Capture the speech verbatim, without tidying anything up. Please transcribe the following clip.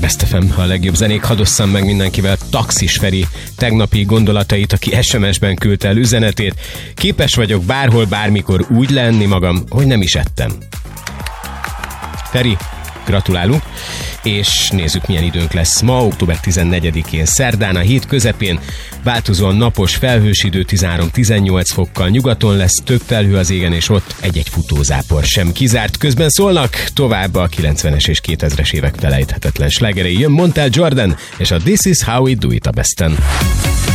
Best ef em, a legjobb zenék. Hadd osszam meg mindenkivel Taxis Feri tegnapi gondolatait, aki es em es-ben küldte el üzenetét. Képes vagyok bárhol, bármikor úgy lenni magam, hogy nem is ettem. Feri, gratulálunk, és nézzük, milyen időnk lesz ma, október tizennegyedikén, szerdán, a hét közepén. Változóan napos, felhős idő, tizenhárom-tizennyolc fokkal, nyugaton lesz több felhő az égen, és ott egy-egy futózápor sem kizárt. Közben szólnak tovább a kilencvenes és kétezres évek felejthetetlen slágerei. Jön Montel Jordan, és a This Is How We Do It a Besten.